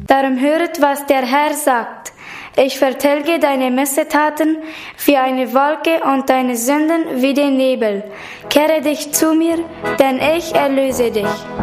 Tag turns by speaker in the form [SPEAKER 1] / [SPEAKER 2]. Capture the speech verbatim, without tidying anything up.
[SPEAKER 1] Darum höret, was der Herr sagt. Ich vertilge deine Missetaten wie eine Wolke und deine Sünden wie den Nebel. Kehre dich zu mir, denn ich erlöse dich.